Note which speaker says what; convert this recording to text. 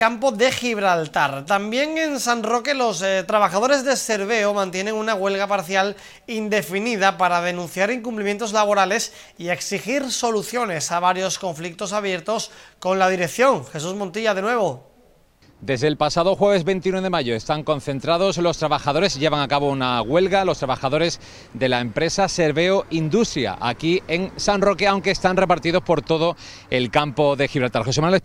Speaker 1: Campo de Gibraltar. También en San Roque los trabajadores de Serveo mantienen una huelga parcial indefinida para denunciar incumplimientos laborales y exigir soluciones a varios conflictos abiertos con la dirección. Jesús Montilla de nuevo.
Speaker 2: Desde el pasado jueves 21 de mayo están concentrados los trabajadores, llevan a cabo una huelga, los trabajadores de la empresa Serveo Industria, aquí en San Roque, aunque están repartidos por todo el campo de Gibraltar. José Manuel